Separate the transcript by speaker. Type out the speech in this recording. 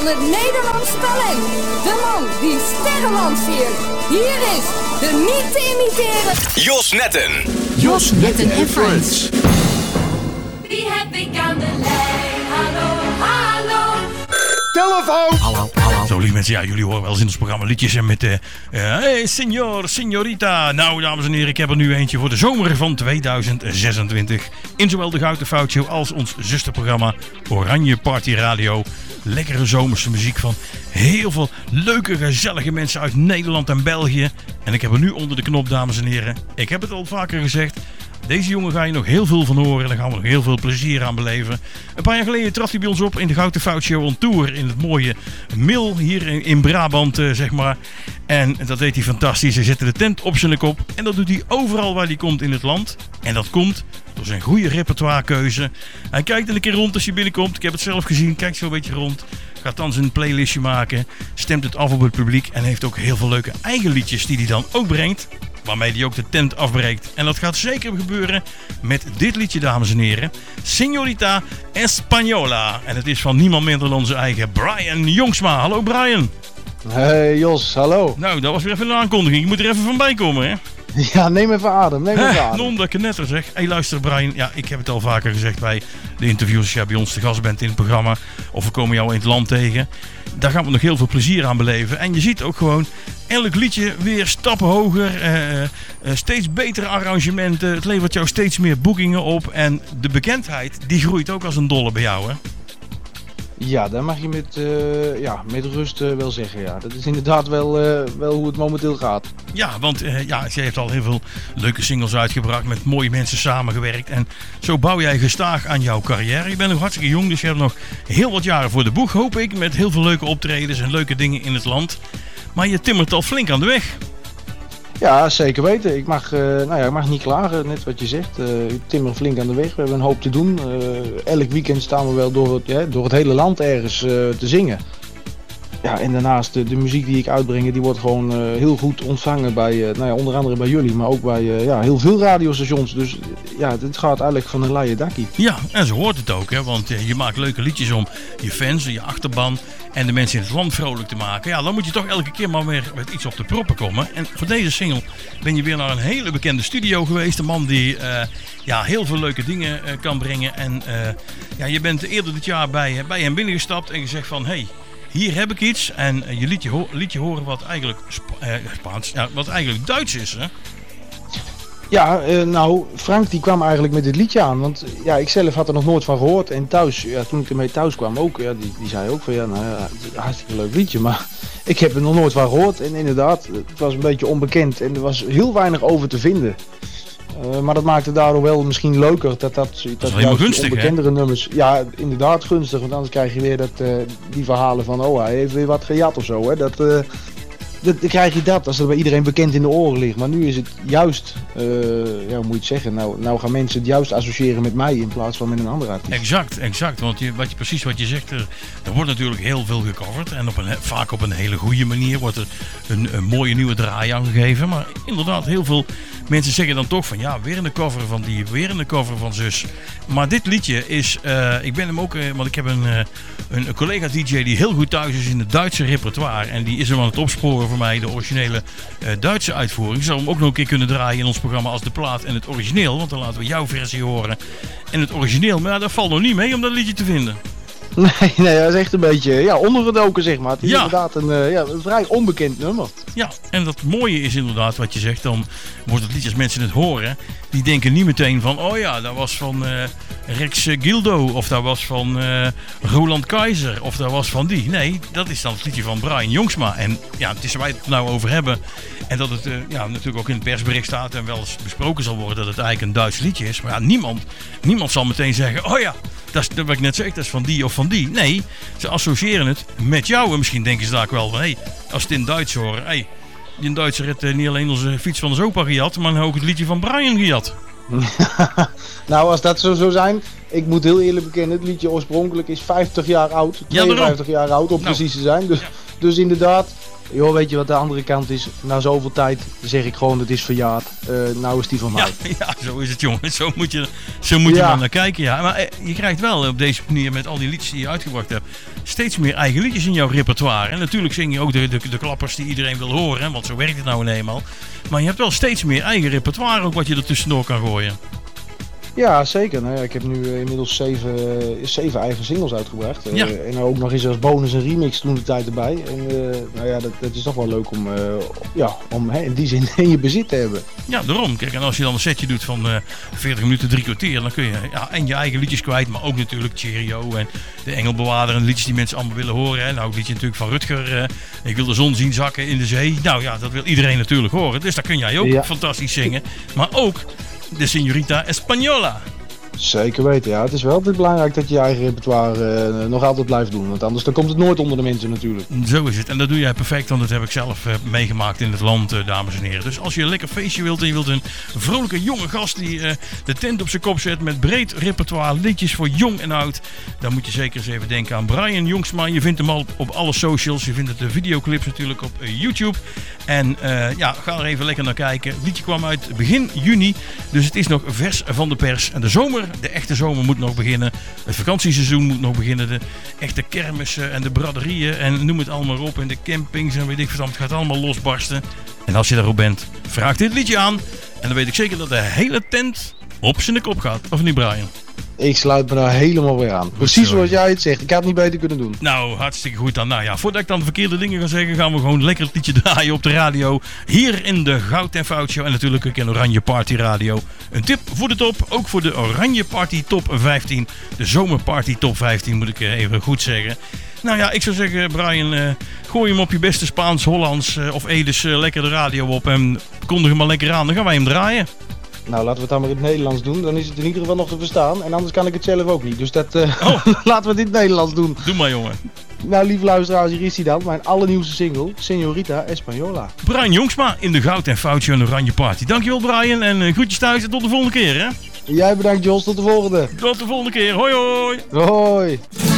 Speaker 1: Het Nederlands talent. De man die sterren lanceert. Hier is de niet te imiteren
Speaker 2: Jos Netten.
Speaker 3: Jos Netten en Friends.
Speaker 4: Wie heb ik aan de lijn? Hallo, hallo.
Speaker 3: Telefoon! Hallo.
Speaker 5: Zo lief mensen, ja, jullie horen wel eens in ons programma liedjes en met hey senor, signorita. Nou dames en heren, ik heb er nu eentje voor de zomer van 2026. In zowel de Gouden Fout Show als ons zusterprogramma Oranje Party Radio. Lekkere zomerse muziek van heel veel leuke, gezellige mensen uit Nederland en België. En ik heb er nu onder de knop, dames en heren. Ik heb het al vaker gezegd. Deze jongen ga je nog heel veel van horen en daar gaan we nog heel veel plezier aan beleven. Een paar jaar geleden trad hij bij ons op in de Gouden Fout Show on Tour in het mooie Mil hier in Brabant, zeg maar. En dat deed hij fantastisch. Hij zette de tent op zijn kop en dat doet hij overal waar hij komt in het land. En dat komt door zijn goede repertoirekeuze. Hij kijkt een keer rond als hij binnenkomt. Ik heb het zelf gezien, kijkt zo een beetje rond. Gaat dan zijn playlistje maken, stemt het af op het publiek en heeft ook heel veel leuke eigen liedjes die hij dan ook brengt. Waarmee hij ook de tent afbreekt. En dat gaat zeker gebeuren met dit liedje, dames en heren. Señorita Española. En het is van niemand minder dan onze eigen Brian Jongsma. Hallo Brian.
Speaker 6: Hey Jos, hallo.
Speaker 5: Nou, dat was weer even een aankondiging. Je moet er even van bij komen, hè?
Speaker 6: Ja, neem even adem,
Speaker 5: Non dat ik het net zeg. Hey, luister Brian, ja, ik heb het al vaker gezegd bij de interviews als jij bij ons te gast bent in het programma. Of we komen jou in het land tegen. Daar gaan we nog heel veel plezier aan beleven. En je ziet ook gewoon elk liedje weer stappen hoger. Steeds betere arrangementen. Het levert jou steeds meer boekingen op. En de bekendheid, die groeit ook als een dolle bij jou, hè?
Speaker 6: Ja, dat mag je met rust wel zeggen. Ja. Dat is inderdaad wel hoe het momenteel gaat.
Speaker 5: Ja, want je heeft al heel veel leuke singles uitgebracht, met mooie mensen samengewerkt. En zo bouw jij gestaag aan jouw carrière. Je bent nog hartstikke jong, dus je hebt nog heel wat jaren voor de boeg, hoop ik. Met heel veel leuke optredens en leuke dingen in het land. Maar je timmert al flink aan de weg.
Speaker 6: Ja, zeker weten. Ik mag niet klagen, net wat je zegt. Ik timmer flink aan de weg. We hebben een hoop te doen. Elk weekend staan we wel door het hele land ergens te zingen. Ja, en daarnaast de muziek die ik uitbreng, die wordt gewoon heel goed ontvangen bij, onder andere bij jullie, maar ook bij heel veel radiostations. Dus ja, het gaat eigenlijk van een leien dakkie.
Speaker 5: Ja, en zo hoort het ook, hè? Want je maakt leuke liedjes om je fans, je achterban en de mensen in het land vrolijk te maken. Ja, dan moet je toch elke keer maar weer met iets op de proppen komen. En voor deze single ben je weer naar een hele bekende studio geweest. Een man die heel veel leuke dingen kan brengen. En je bent eerder dit jaar bij hem binnengestapt en gezegd van, hey, hier heb ik iets. En je liet je horen wat eigenlijk Spaans, wat eigenlijk Duits is, hè?
Speaker 6: Ja, Frank die kwam eigenlijk met dit liedje aan. Want ja, ik zelf had er nog nooit van gehoord. En thuis, toen ik ermee thuis kwam ook, die zei ook van hartstikke leuk liedje. Maar ik heb er nog nooit van gehoord. En inderdaad, het was een beetje onbekend. En er was heel weinig over te vinden. Maar dat maakte daardoor wel misschien leuker. Dat is
Speaker 5: helemaal gunstig,
Speaker 6: onbekendere
Speaker 5: hè?
Speaker 6: Nummers. Ja, inderdaad gunstig. Want anders krijg je weer die verhalen van, hij heeft weer wat gejat of zo. Hè? Dan krijg je dat als het bij iedereen bekend in de oren ligt. Maar nu is het juist, hoe moet je het zeggen? Nou gaan mensen het juist associëren met mij in plaats van met een andere artiest.
Speaker 5: Exact. Want precies wat je zegt, er wordt natuurlijk heel veel gecoverd. En vaak op een hele goede manier wordt er een mooie nieuwe draai aan gegeven. Maar inderdaad, heel veel mensen zeggen dan toch van, weer een cover van die, weer een cover van zus. Maar dit liedje is, ik ben hem ook, want ik heb een collega DJ die heel goed thuis is in het Duitse repertoire. En die is hem aan het opsporen voor mij, de originele Duitse uitvoering. Ik zou hem ook nog een keer kunnen draaien in ons programma als de plaat en het origineel. Want dan laten we jouw versie horen en het origineel. Maar dat valt nog niet mee om dat liedje te vinden.
Speaker 6: Nee, dat is echt een beetje ondergedoken, zeg maar. Het is inderdaad een vrij onbekend nummer.
Speaker 5: Ja, en dat mooie is inderdaad wat je zegt. Dan wordt het liedje, als mensen het horen, die denken niet meteen van, dat was van Rex Gildo, of dat was van Roland Keizer, of dat was van die. Nee, dat is dan het liedje van Brian Jongsma. En het is waar wij het nou over hebben. En dat het natuurlijk ook in het persbericht staat en wel eens besproken zal worden dat het eigenlijk een Duits liedje is. Maar niemand zal meteen zeggen, dat is wat ik net zeg, dat is van die of van die. Nee, ze associëren het met jou. En misschien denken ze daar ook wel van, als ze het in Duits horen, die Duitser heeft niet alleen onze fiets van de opa gejat, maar ook het liedje van Brian gejat.
Speaker 6: Nou, als dat zo zou zijn, ik moet heel eerlijk bekennen, het liedje oorspronkelijk is 50 jaar oud. 52 jaar oud om precies te zijn. Dus inderdaad, joh, weet je wat de andere kant is? Na zoveel tijd zeg ik gewoon, het is verjaard. Nou is die van mij.
Speaker 5: Ja, zo is het, jongen. Zo moet je maar naar kijken. Ja. Maar je krijgt wel op deze manier met al die liedjes die je uitgebracht hebt steeds meer eigen liedjes in jouw repertoire. En natuurlijk zing je ook de klappers die iedereen wil horen, hè, want zo werkt het nou eenmaal. Maar je hebt wel steeds meer eigen repertoire ook wat je er tussendoor kan gooien. Ja,
Speaker 6: zeker. Nou ja, ik heb nu inmiddels 7 eigen singles uitgebracht. En ook nog eens als bonus een remix toen de tijd erbij. En nou ja, dat is toch wel leuk om in die zin in je bezit te hebben.
Speaker 5: Ja, daarom. Kijk, en als je dan een setje doet van 40 minuten, 3 kwartier, dan kun je en je eigen liedjes kwijt, maar ook natuurlijk Cheerio en de Engelbewaarder en liedjes die mensen allemaal willen horen. Hè. Nou, het liedje natuurlijk van Rutger, ik wil de zon zien zakken in de zee. Nou ja, dat wil iedereen natuurlijk horen. Dus daar kun jij ook fantastisch zingen. Maar ook de Señorita Española.
Speaker 6: Zeker weten, ja. Het is wel altijd belangrijk dat je je eigen repertoire nog altijd blijft doen. Want anders dan komt het nooit onder de mensen natuurlijk.
Speaker 5: Zo is het. En dat doe jij perfect, want dat heb ik zelf meegemaakt in het land, dames en heren. Dus als je een lekker feestje wilt en je wilt een vrolijke jonge gast die de tent op zijn kop zet met breed repertoire, liedjes voor jong en oud, dan moet je zeker eens even denken aan Brian Jongsma. Je vindt hem al op alle socials. Je vindt het de videoclips natuurlijk op YouTube. En ga er even lekker naar kijken. Het liedje kwam uit begin juni, dus het is nog vers van de pers. En de echte zomer moet nog beginnen. Het vakantieseizoen moet nog beginnen. De echte kermissen en de braderieën en noem het allemaal op. En de campings en weet ik wat. Het gaat allemaal losbarsten. En als je daarop bent, vraag dit liedje aan. En dan weet ik zeker dat de hele tent op zijn kop gaat. Of niet, Brian?
Speaker 6: Ik sluit me daar helemaal weer aan. Precies zoals jij het zegt. Ik had het niet beter kunnen doen.
Speaker 5: Nou, hartstikke goed dan. Nou ja, voordat ik dan verkeerde dingen ga zeggen, gaan we gewoon lekker het liedje draaien op de radio. Hier in de Goud en Fout Show. En natuurlijk ook in Oranje Party Radio. Een tip voor de top. Ook voor de Oranje Party Top 15. De Zomerparty Top 15 moet ik even goed zeggen. Nou ja, ik zou zeggen, Brian, gooi hem op je beste Spaans, Hollands of Edes lekker de radio op. En kondig hem maar lekker aan. Dan gaan wij hem draaien.
Speaker 6: Nou, laten we het dan maar in het Nederlands doen. Dan is het in ieder geval nog te verstaan. En anders kan ik het zelf ook niet. Dus laten we het in het Nederlands doen.
Speaker 5: Doe maar, jongen.
Speaker 6: Nou, lieve luisteraars, hier is hij dan. Mijn allernieuwste single, Señorita Española.
Speaker 5: Brian Jongsma in de Goud en Fout Show en Oranje Party. Dankjewel, Brian. En groetjes thuis en tot de volgende keer, hè?
Speaker 6: Jij bedankt, Jos. Tot de volgende.
Speaker 5: Tot de volgende keer. Hoi, hoi.
Speaker 6: Hoi.